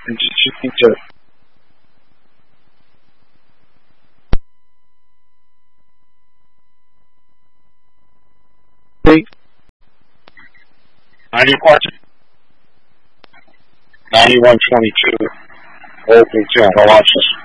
and just need to. 91-22, open 2 watches.